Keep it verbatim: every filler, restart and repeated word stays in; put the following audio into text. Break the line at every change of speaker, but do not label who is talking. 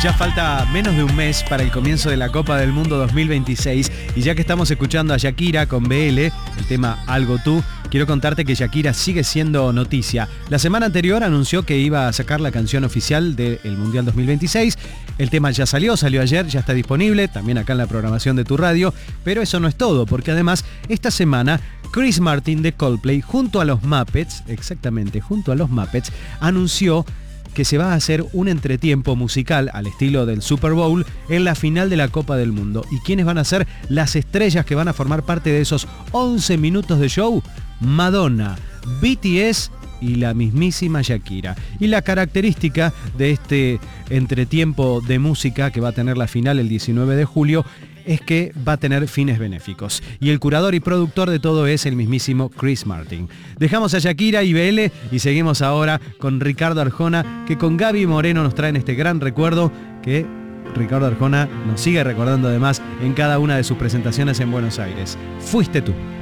Ya falta menos de un mes para el comienzo de la Copa del Mundo dos mil veintiséis y ya que estamos escuchando a Shakira con B L, el tema Algo Tú, quiero contarte que Shakira sigue siendo noticia. La semana anterior anunció que iba a sacar la canción oficial del Mundial dos mil veintiséis. El tema ya salió, salió ayer, ya está disponible, también acá en la programación de tu radio, pero eso no es todo, porque además esta semana Chris Martin de Coldplay junto a los Muppets, exactamente, junto a los Muppets, anunció que se va a hacer un entretiempo musical al estilo del Super Bowl en la final de la Copa del Mundo. ¿Y quiénes van a ser las estrellas que van a formar parte de esos once minutos de show? Madonna, B T S y la mismísima Shakira. Y la característica de este entretiempo de música que va a tener la final el diecinueve de julio es que va a tener fines benéficos. Y el curador y productor de todo es el mismísimo Chris Martin. Dejamos a Shakira y B L y seguimos ahora con Ricardo Arjona, que con Gaby Moreno nos traen este gran recuerdo que Ricardo Arjona nos sigue recordando además en cada una de sus presentaciones en Buenos Aires. Fuiste tú.